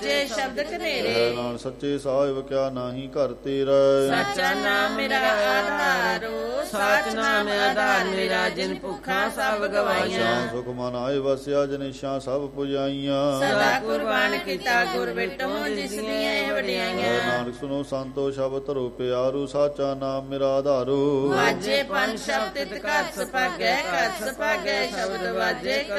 ਜੇ ਸ਼ਬਦ ਘਨੇਰੇ। ਨਾਨਕ ਸੱਚੇ ਸਾਹਿਬ ਕਿਆ ਨਾਹੀ ਘਰ ਤੇਰਾ। ਸੱਚਾ ਨਾਮ ਮੇਰਾ ਆਧਾਰੋ, ਸੱਚ ਨਾਮ ਆਧਾਰ ਮੇਰਾ। ਜਿਨ ਭੁੱਖਾਂ ਸਭ ਗਵਾਈਆਂ, ਸੁਖ ਮਨ ਆਏ ਵਸਿਆ। ਜਨੇਸ਼ਾਂ ਸਭ ਪੁਜਾਈਆਂ, ਸਦਾ ਕੁਰਬਾਨ ਕੀਤਾ ਗੁਰ ਵਿਟੋ। ਜਿਸ ਦੀਆਂ ਵਡਿਆਈਆਂ, ਨਾਨਕ ਸੁਨੋ ਸੰਤੋ ਸ਼ਬਦ ਧਰੋ ਪਿਆਰੂ। ਸਾਚਾ ਨਾਮ ਮੇਰਾ ਆਧਾਰੂ। ਵਾਜੇ ਪੰਜ ਸ਼ਬਦ ਤਿਤ ਘਰ ਸੁਭਾਗੈ, ਘਰ ਸੁਭਾਗੈ ਸ਼ਬਦ ਵਾਜੇ।